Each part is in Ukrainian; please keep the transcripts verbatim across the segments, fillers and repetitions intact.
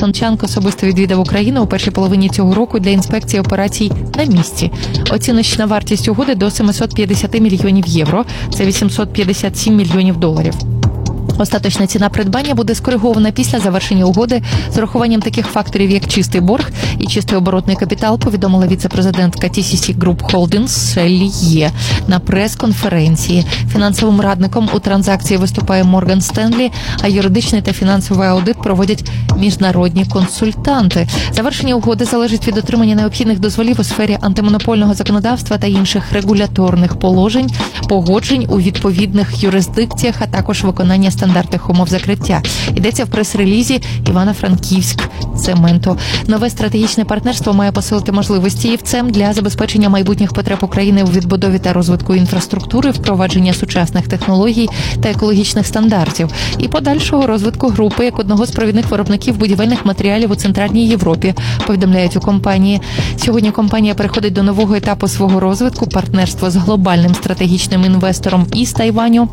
Сончанко особисто відвідав Україну у першій половині цього року для інспекції операцій на місці. Оціночна вартість угоди до сімсот п'ятдесят мільйонів євро. Це вісімсот п'ятдесят сім мільйонів доларів. Остаточна ціна придбання буде скоригована після завершення угоди з урахуванням таких факторів, як чистий борг і чистий оборотний капітал, повідомила віце-президентка Ті Сі Сі Group Holdings Шеллі Є на прес-конференції. Фінансовим радником у транзакції виступає Морган Стенлі, а юридичний та фінансовий аудит проводять міжнародні консультанти. Завершення угоди залежить від отримання необхідних дозволів у сфері антимонопольного законодавства та інших регуляторних положень, погоджень у відповідних юрисдикціях, а також виконання стандартних умов закриття. Йдеться в прес-релізі Івано-Франківськ цементу. Нове стратегічне партнерство має посилити можливості ІФЦЕМ для забезпечення майбутніх потреб України у відбудові та розвитку інфраструктури, впровадження сучасних технологій та екологічних стандартів і подальшого розвитку групи як одного з провідних виробників будівельних матеріалів у Центральній Європі, повідомляють у компанії. Сьогодні компанія переходить до нового етапу свого розвитку. Партнерство з глобальним стратегічним інвестором із Тайваню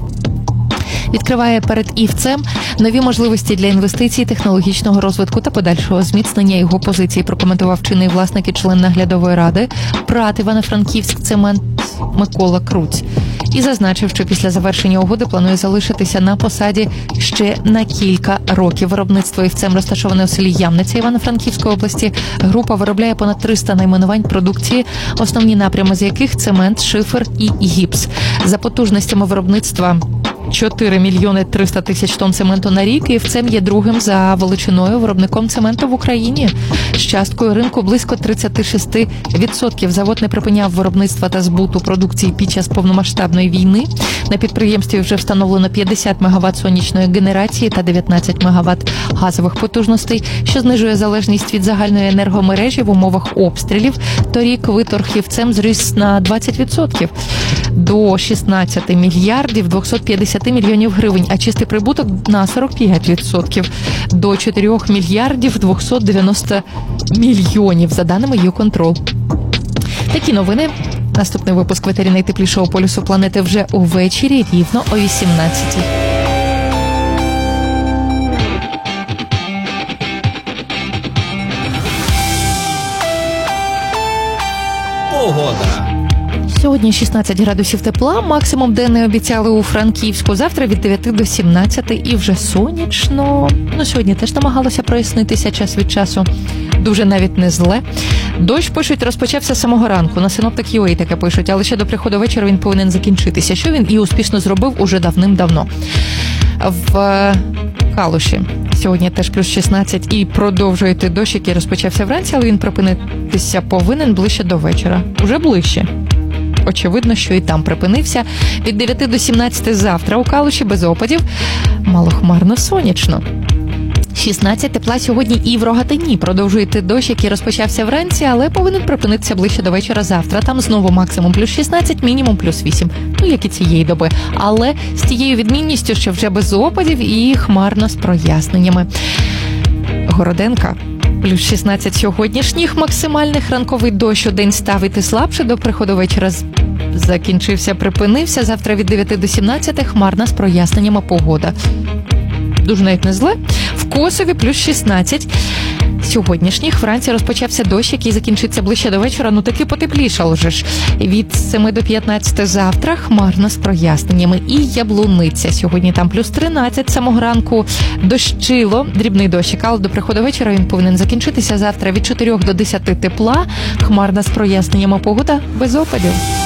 відкриває перед ІФЦЕМ нові можливості для інвестицій, технологічного розвитку та подальшого зміцнення його позицій, прокоментував чинний власник і член наглядової ради ПРАТ Івано-Франківськ цемент Микола Круць. І зазначив, що після завершення угоди планує залишитися на посаді ще на кілька років. Виробництво ІФЦЕМ розташоване у селі Ямниця Івано-Франківської області. Група виробляє понад триста найменувань продукції, основні напрями з яких цемент, шифер і гіпс. За потужностями виробництва чотири мільйони триста тисяч тонн цементу на рік, і ІФЦЕМ є другим за величиною виробником цементу в Україні. З часткою ринку близько тридцять шість відсотків. Завод не припиняв виробництва та збуту продукції під час повномасштабної війни. На підприємстві вже встановлено п'ятдесят мегаватт сонячної генерації та дев'ятнадцять мегаватт газових потужностей, що знижує залежність від загальної енергомережі в умовах обстрілів. Торік виторг ІФЦЕМ зріс на двадцять відсотків до шістнадцять мільярдів двісті п'ятдесят мільйонів гривень, а чистий прибуток на сорок п'ять відсотків до чотири мільярдів двісті дев'яносто мільйонів, за даними Юконтрол. Такі новини. Наступний випуск «Ветері найтеплішого полюсу планети» вже увечері, рівно о вісімнадцятій. Погода. Сьогодні шістнадцять градусів тепла, максимум денний обіцяли у Франківську, завтра від дев'яти до сімнадцяти і вже сонячно. Ну, сьогодні теж намагалося прояснитися час від часу. Дуже навіть не зле. Дощ, пишуть, розпочався з самого ранку. На Синоптик ю ей таке пишуть, але ще до приходу вечора він повинен закінчитися, що він і успішно зробив уже давним-давно. В Калуші сьогодні теж плюс шістнадцять і продовжує йти дощ, який розпочався вранці, але він припинитися повинен ближче до вечора. Уже ближче. Очевидно, що і там припинився. Від дев'яти до сімнадцяти завтра у Калуші без опадів. Малохмарно сонячно. шістнадцять тепла сьогодні і в Рогатині. Продовжує йти дощ, який розпочався вранці, але повинен припинитися ближче до вечора завтра. Там знову максимум плюс шістнадцять, мінімум плюс вісім. Ну, як і цієї доби. Але з тією відмінністю, що вже без опадів і хмарно з проясненнями. Городенка. Плюс шістнадцять сьогоднішніх максимальних, ранковий дощ у день став іти слабше, до приходу вечора закінчився, припинився. Завтра від дев'яти до сімнадцяти хмарна з проясненнями погода. Дуже навіть не зле. В Косові плюс шістнадцять сьогоднішніх. Вранці розпочався дощ, який закінчиться ближче до вечора. Ну таки потеплішало же ж. Від семи до п'ятнадцяти завтра хмарно з проясненнями. І Яблуниця. Сьогодні там плюс тринадцять самого ранку. Дощило, дрібний дощик, але до приходу вечора він повинен закінчитися. Завтра від чотирьох до десяти тепла. Хмарна з проясненнями погода без опадів.